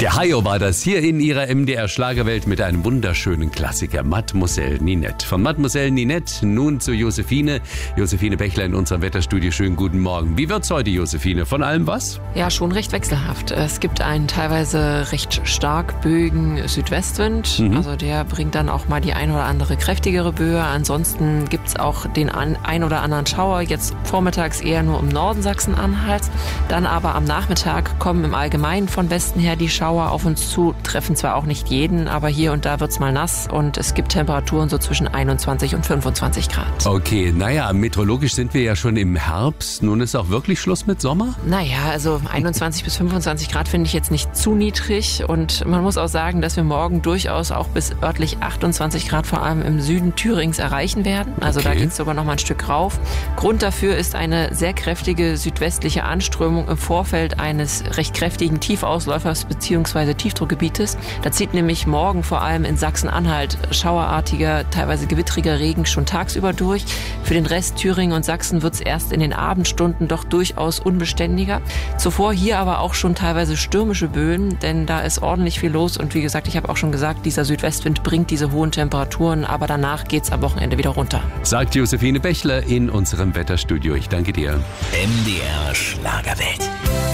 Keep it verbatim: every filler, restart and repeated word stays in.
Der Hayo war das hier in ihrer M D R-Schlagerwelt mit einem wunderschönen Klassiker, Mademoiselle Ninette. Von Mademoiselle Ninette nun zu Josephine. Josephine Bechler in unserem Wetterstudio. Schönen guten Morgen. Wie wird's heute, Josephine? Von allem was? Ja, schon recht wechselhaft. Es gibt einen teilweise recht stark böigen Südwestwind. Mhm. Also der bringt dann auch mal die ein oder andere kräftigere Böe. Ansonsten gibt's auch den ein oder anderen Schauer. Jetzt vormittags eher nur im Norden Sachsen-Anhalts. Dann aber am Nachmittag kommen im Allgemeinen von Westen her die Schauer auf uns zu, treffen zwar auch nicht jeden, aber hier und da wird's mal nass und es gibt Temperaturen so zwischen einundzwanzig und fünfundzwanzig Grad. Okay, naja, meteorologisch sind wir ja schon im Herbst. Nun ist auch wirklich Schluss mit Sommer? Naja, also einundzwanzig bis fünfundzwanzig Grad finde ich jetzt nicht zu niedrig und man muss auch sagen, dass wir morgen durchaus auch bis örtlich achtundzwanzig Grad vor allem im Süden Thürings erreichen werden. Also okay. Da geht's sogar noch mal ein Stück rauf. Grund dafür ist eine sehr kräftige südwestliche Anströmung im Vorfeld eines recht kräftigen Tiefausläufers bzw. Tiefdruckgebietes. Da zieht nämlich morgen vor allem in Sachsen-Anhalt schauerartiger, teilweise gewittriger Regen schon tagsüber durch. Für den Rest Thüringen und Sachsen wird es erst in den Abendstunden doch durchaus unbeständiger. Zuvor hier aber auch schon teilweise stürmische Böen, denn da ist ordentlich viel los und wie gesagt, ich habe auch schon gesagt, dieser Südwestwind bringt diese hohen Temperaturen, aber danach geht es am Wochenende wieder runter. Sagt Josephine Bechler in unserem Wetterstudio. Ich danke dir. M D R Schlagerwelt.